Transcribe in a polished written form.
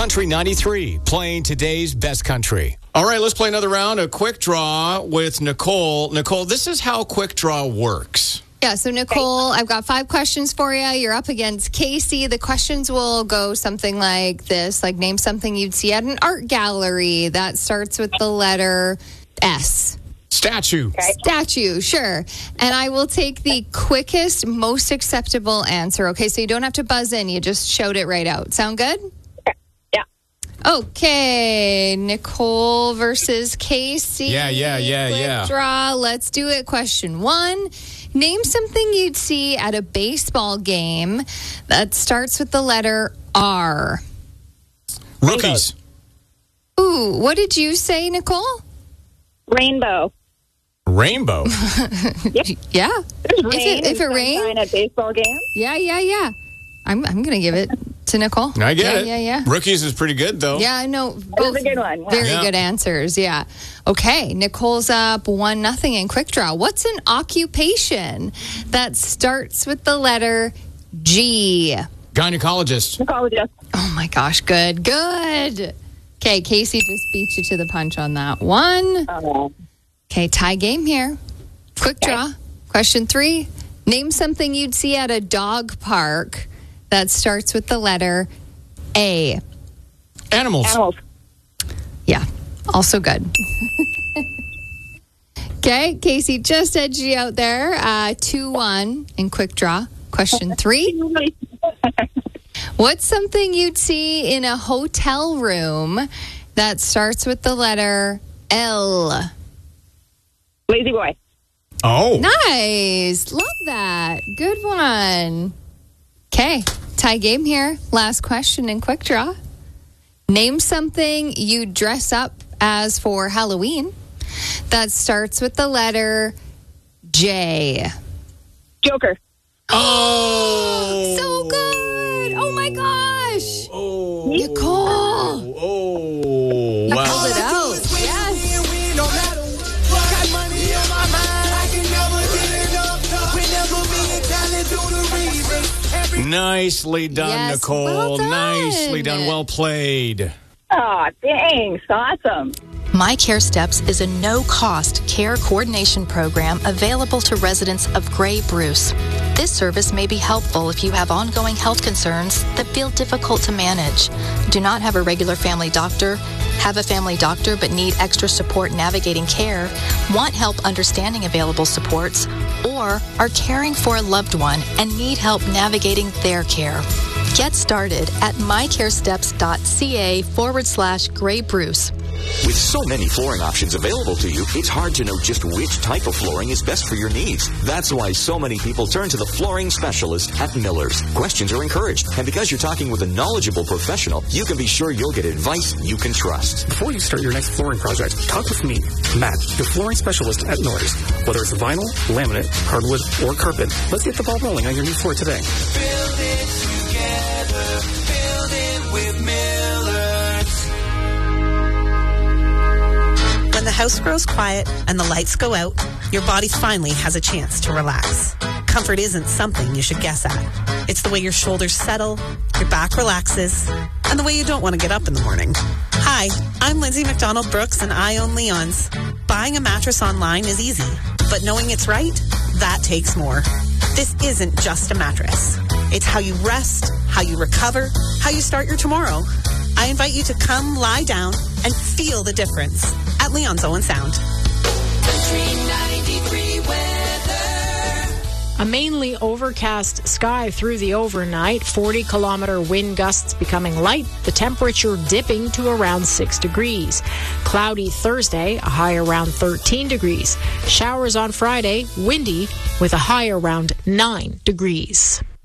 Country 93, playing today's best country. All right, let's play another round, a quick draw with Nicole. Nicole, this is how quick draw works. Yeah, so Nicole, I've got 5 questions for you. You're up against Casey. The questions will go something like this, like name something you'd see at an art gallery that starts with the letter S. Statue. Okay. Statue, sure. And I will take the quickest, most acceptable answer. Okay, so you don't have to buzz in. You just shout it right out. Sound good? Yeah. Okay, Nicole versus Casey. Yeah. Quick draw. Let's do it. Question 1. Name something you'd see at a baseball game that starts with the letter R. Rookies. Ooh, what did you say, Nicole? Rainbow. Rainbow. Yeah. There's rain If it rains? at baseball games. Yeah. I'm going to give it to Nicole. I get it. Yeah. Rookies is pretty good, though. Yeah, I know. That's a good one. Yeah. Very good answers, yeah. Okay, Nicole's up 1-0 in quick draw. What's an occupation that starts with the letter G? Gynecologist. Gynecologist. Oh my gosh, good. Okay, Casey just beat you to the punch on that one. Okay, tie game here. Quick draw. Question 3. Name something you'd see at a dog park that starts with the letter A. Animals. Yeah, also good. Okay, Casey just edged you out there. 2-1 in quick draw. Question 3. What's something you'd see in a hotel room that starts with the letter L? Lazy boy. Oh. Nice. Love that. Good one. Okay, tie game here. Last question in quick draw. Name something you dress up as for Halloween that starts with the letter J. Joker. Oh. So good. Oh my gosh. Oh. Nicole. Oh. Wow. Pulled it out. Yes. Nicely done, Yes, Nicole. well done. Nicely done. Well played. Oh, thanks. Awesome. My Care Steps is a no-cost care coordination program available to residents of Grey Bruce. This service may be helpful if you have ongoing health concerns that feel difficult to manage, do not have a regular family doctor, have a family doctor but need extra support navigating care, want help understanding available supports, or are caring for a loved one and need help navigating their care. Get started at mycaresteps.ca/Grey Bruce. With so many flooring options available to you, it's hard to know just which type of flooring is best for your needs. That's why so many people turn to the flooring specialist at Miller's. Questions are encouraged, and because you're talking with a knowledgeable professional, you can be sure you'll get advice you can trust. Before you start your next flooring project, talk with me, Matt, your flooring specialist at Miller's. Whether it's vinyl, laminate, hardwood, or carpet, let's get the ball rolling on your new floor today. Build it together. Build it with Miller's. When the house grows quiet and the lights go out, your body finally has a chance to relax. Comfort isn't something you should guess at. It's the way your shoulders settle, your back relaxes, and the way you don't want to get up in the morning. Hi, I'm Lindsay McDonald Brooks, and I own Leon's. Buying a mattress online is easy, but knowing it's right, that takes more. This isn't just a mattress. It's how you rest, how you recover, how you start your tomorrow. I invite you to come lie down and feel the difference at Leon's Owen Sound. Country 93 weather. A mainly overcast sky through the overnight, 40-kilometer wind gusts becoming light, the temperature dipping to around 6 degrees. Cloudy Thursday, a high around 13 degrees. Showers on Friday, windy with a high around 9 degrees.